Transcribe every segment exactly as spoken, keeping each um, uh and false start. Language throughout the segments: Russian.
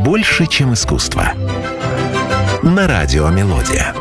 Больше, чем искусство. На радио «Мелодия».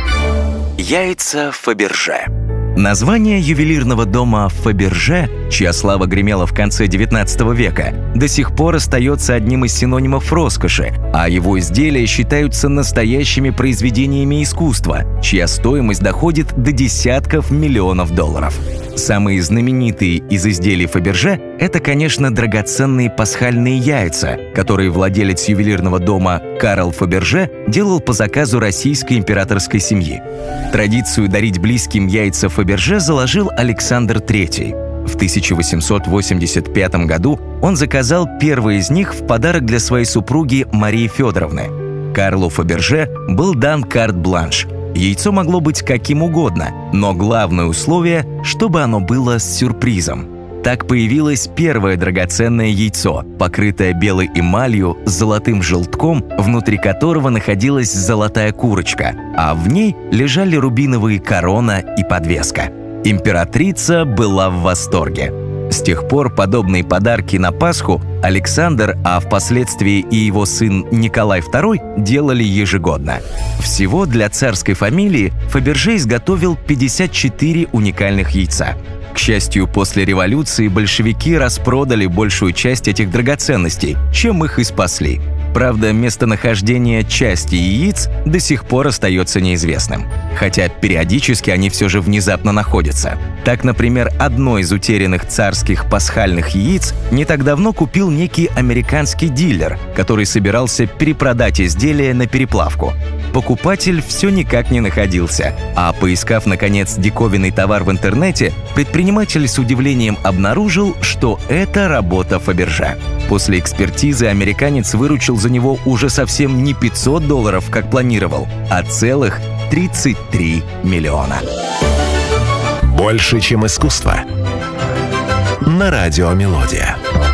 Яйца Фаберже. Название ювелирного дома Фаберже, чья слава гремела в конце девятнадцатого века, до сих пор остается одним из синонимов роскоши, а его изделия считаются настоящими произведениями искусства, чья стоимость доходит до десятков миллионов долларов. Самые знаменитые из изделий Фаберже – это, конечно, драгоценные пасхальные яйца, которые владелец ювелирного дома Карл Фаберже делал по заказу российской императорской семьи. Традицию дарить близким яйца Фаберже заложил Александр Третий. В тысяча восемьсот восемьдесят пятом году он заказал первый из них в подарок для своей супруги Марии Федоровны. Карлу Фаберже был дан карт-бланш. Яйцо могло быть каким угодно, но главное условие, чтобы оно было с сюрпризом. Так появилось первое драгоценное яйцо, покрытое белой эмалью с золотым желтком, внутри которого находилась золотая курочка, а в ней лежали рубиновые корона и подвеска. Императрица была в восторге. С тех пор подобные подарки на Пасху Александр, а впоследствии и его сын Николай Второй, делали ежегодно. Всего для царской фамилии Фаберже изготовил пятьдесят четыре уникальных яйца. К счастью, после революции большевики распродали большую часть этих драгоценностей, чем их и спасли. Правда, местонахождение части яиц до сих пор остается неизвестным, хотя периодически они все же внезапно находятся. Так, например, одно из утерянных царских пасхальных яиц не так давно купил некий американский дилер, который собирался перепродать изделие на переплавку. Покупатель все никак не находился, а поискав, наконец, диковинный товар в интернете, предприниматель с удивлением обнаружил, что это работа Фаберже. После экспертизы американец выручил за него уже совсем не пятьсот долларов, как планировал, а целых тридцать три миллиона. Больше, чем искусство. На радио «Мелодия».